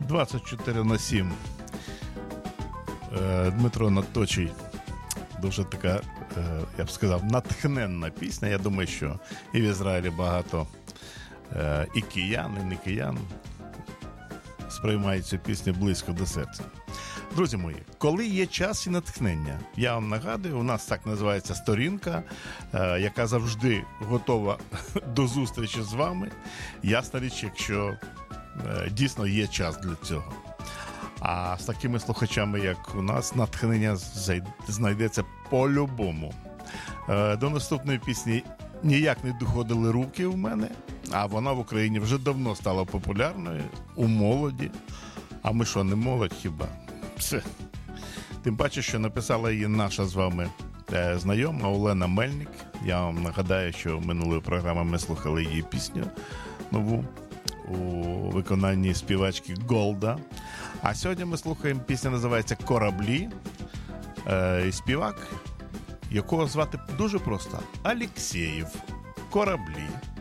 24/7. Дмитро Наточий. Дуже така, я б сказав, натхненна пісня. Я думаю, що і в Ізраїлі багато і киян, і не киян сприймають цю пісню близько до серця. Друзі мої, коли є час і натхнення, я вам нагадую, у нас так називається сторінка, яка завжди готова до зустрічі з вами. Ясна річ, якщо дійсно є час для цього. А з такими слухачами, як у нас, натхнення знайдеться по-любому. До наступної пісні ніяк не доходили руки в мене, а вона в Україні вже давно стала популярною, у молоді. А ми що, не молодь хіба? Все. Тим паче, що написала її наша з вами знайома Олена Мельник. Я вам нагадаю, що минулої програми ми слухали її пісню нову у виконанні співачки Голда. А сьогодні ми слухаємо, пісня називається «Кораблі». І співак, якого звати дуже просто – Алєксєєв. «Кораблі».